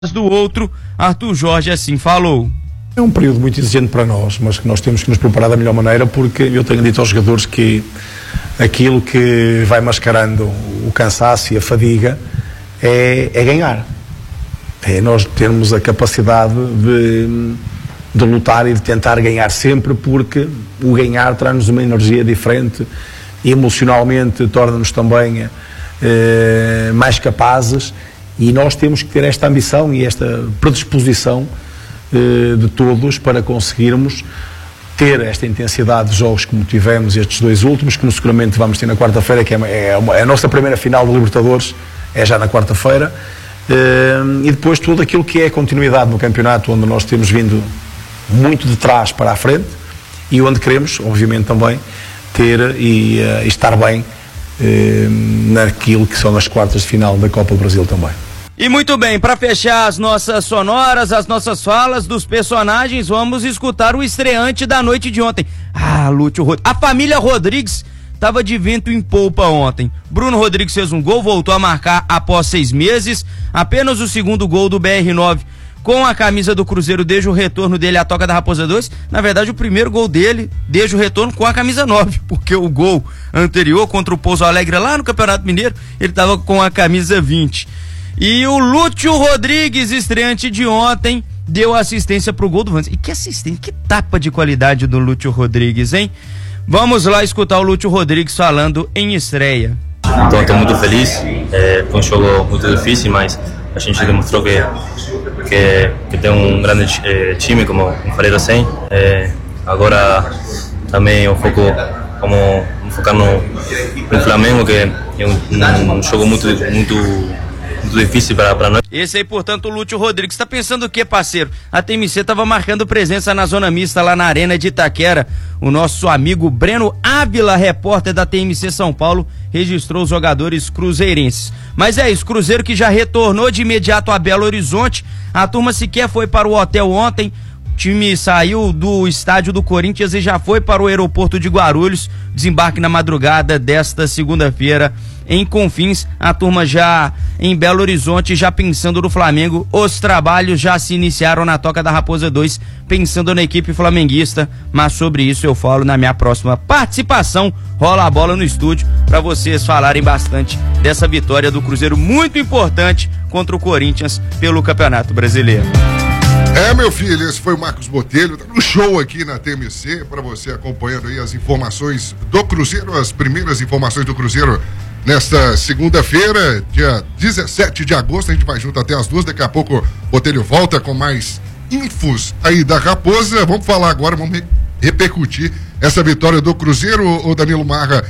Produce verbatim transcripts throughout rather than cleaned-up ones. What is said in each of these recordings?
do outro, Arthur Jorge assim falou. É um período muito exigente para nós, mas que nós temos que nos preparar da melhor maneira, porque eu tenho dito aos jogadores que aquilo que vai mascarando o cansaço e a fadiga é, é ganhar. É nós termos a capacidade de, de lutar e de tentar ganhar sempre, porque o ganhar traz-nos uma energia diferente e emocionalmente torna-nos também eh, mais capazes. E nós temos que ter esta ambição e esta predisposição eh, de todos para conseguirmos ter esta intensidade de jogos como tivemos estes dois últimos, que seguramente vamos ter na quarta-feira, que é, é, uma, é a nossa primeira final de Libertadores, é já na quarta-feira, eh, e depois tudo aquilo que é a continuidade no campeonato, onde nós temos vindo muito de trás para a frente e onde queremos, obviamente, também ter e, uh, e estar bem eh, naquilo que são as quartas de final da Copa do Brasil também. E muito bem, para fechar as nossas sonoras, as nossas falas dos personagens, vamos escutar o estreante da noite de ontem. Ah, Lúcio Rodrigues. A família Rodrigues estava de vento em polpa ontem. Bruno Rodrigues fez um gol, voltou a marcar após seis meses. Apenas o segundo gol do B R nove com a camisa do Cruzeiro desde o retorno dele à Toca da Raposa dois. Na verdade, o primeiro gol dele desde o retorno com a camisa nove, porque o gol anterior contra o Pouso Alegre lá no Campeonato Mineiro, ele estava com a camisa vinte. E o Lúcio Rodrigues, estreante de ontem, deu assistência pro gol do Vandes. E que assistência, que tapa de qualidade do Lúcio Rodrigues, hein? Vamos lá escutar o Lúcio Rodrigues falando em estreia. Então, estou muito feliz. É, foi um jogo muito difícil, mas a gente demonstrou que, que, que tem um grande é, time, como falei assim. É, agora também eu foco como focar no, no Flamengo, que é um, um jogo muito, muito muito difícil para nós. Esse aí, portanto, o Lúcio Rodrigues. Tá pensando o quê, parceiro? A T M C tava marcando presença na zona mista lá na Arena de Itaquera. O nosso amigo Breno Ávila, repórter da T M C São Paulo, registrou os jogadores cruzeirenses. Mas é isso, Cruzeiro que já retornou de imediato a Belo Horizonte. A turma sequer foi para o hotel ontem. O time saiu do estádio do Corinthians e já foi para o aeroporto de Guarulhos. Desembarque na madrugada desta segunda-feira em Confins. A turma já em Belo Horizonte, já pensando no Flamengo. Os trabalhos já se iniciaram na Toca da Raposa dois, pensando na equipe flamenguista. Mas sobre isso eu falo na minha próxima participação. Rola a bola no estúdio para vocês falarem bastante dessa vitória do Cruzeiro, muito importante contra o Corinthians pelo Campeonato Brasileiro. É, meu filho, esse foi o Marcos Botelho, tá no show aqui na T M C, para você acompanhando aí as informações do Cruzeiro, as primeiras informações do Cruzeiro nesta segunda-feira, dia dezessete de agosto. A gente vai junto até as duas, daqui a pouco o Botelho volta com mais infos aí da Raposa. Vamos falar agora, vamos re- repercutir essa vitória do Cruzeiro, o Danilo Marra.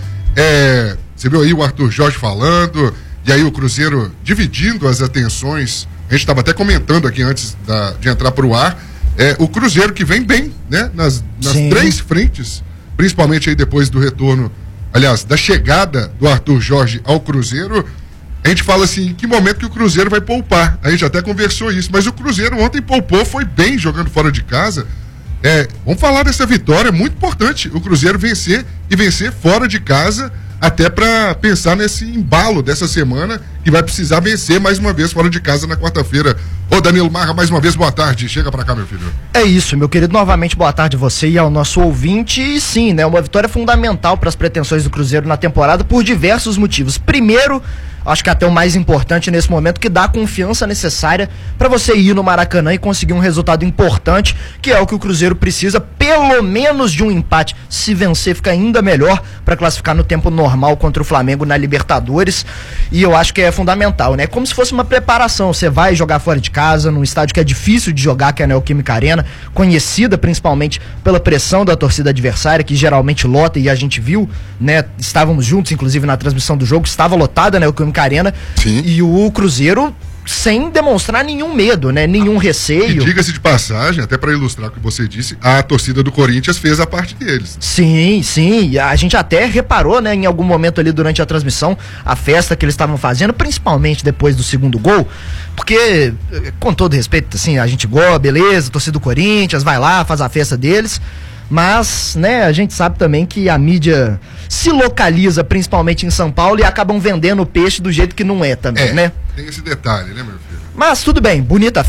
É, você viu aí o Arthur Jorge falando, e aí o Cruzeiro dividindo as atenções. A gente estava até comentando aqui antes da, de entrar para o ar, é, o Cruzeiro que vem bem, né? Nas, nas três frentes, principalmente aí depois do retorno, aliás, da chegada do Arthur Jorge ao Cruzeiro. A gente fala assim, em que momento que o Cruzeiro vai poupar? A gente até conversou isso, mas o Cruzeiro ontem poupou, foi bem jogando fora de casa. É, vamos falar dessa vitória, muito importante, o Cruzeiro vencer e vencer fora de casa, até para pensar nesse embalo dessa semana, que vai precisar vencer mais uma vez fora de casa na quarta-feira. Ô Danilo Marra, mais uma vez, boa tarde. Chega pra cá, meu filho. É isso, meu querido. Novamente, boa tarde a você e ao nosso ouvinte. E sim, né, uma vitória fundamental para as pretensões do Cruzeiro na temporada por diversos motivos. Primeiro, acho que até o mais importante nesse momento, que dá a confiança necessária para você ir no Maracanã e conseguir um resultado importante, que é o que o Cruzeiro precisa, pelo menos de um empate. Se vencer, fica ainda melhor para classificar no tempo normal contra o Flamengo na Libertadores. E eu acho que é fundamental, né? Como se fosse uma preparação. Você vai jogar fora de casa, num estádio que é difícil de jogar, que é a Neoquímica Arena, conhecida principalmente pela pressão da torcida adversária, que geralmente lota, e a gente viu, né? Estávamos juntos, inclusive, na transmissão do jogo, estava lotada a Neoquímica Arena. Sim. E o Cruzeiro sem demonstrar nenhum medo, né? Nenhum receio. E diga-se de passagem, até para ilustrar o que você disse, a torcida do Corinthians fez a parte deles. Sim, sim. A gente até reparou, né, em algum momento ali durante a transmissão, a festa que eles estavam fazendo, principalmente depois do segundo gol, porque, com todo respeito, assim, a gente gosta, beleza, a torcida do Corinthians vai lá, faz a festa deles. Mas, né, a gente sabe também que a mídia se localiza principalmente em São Paulo e acabam vendendo o peixe do jeito que não é também, é, né? Tem esse detalhe, né, meu filho? Mas tudo bem, bonita